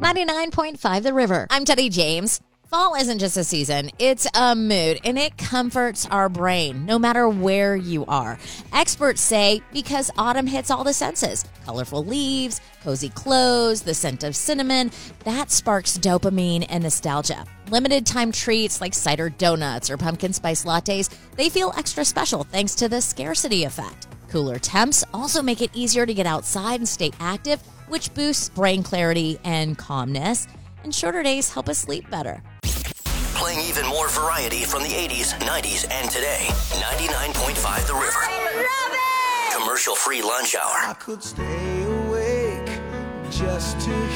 99.5 The River. I'm Teddy James. Fall isn't just a season, it's a mood, and it comforts our brain, no matter where you are. Experts say because autumn hits all the senses. Colorful leaves, cozy clothes, the scent of cinnamon, that sparks dopamine and nostalgia. Limited time treats like cider donuts or pumpkin spice lattes, they feel extra special thanks to the scarcity effect. Cooler temps also make it easier to get outside and stay active, which boosts brain clarity and calmness. And shorter days help us sleep better. Playing even more variety from the 80s, 90s, and today. 99.5 The River. I love it! Commercial-free lunch hour. I could stay awake just to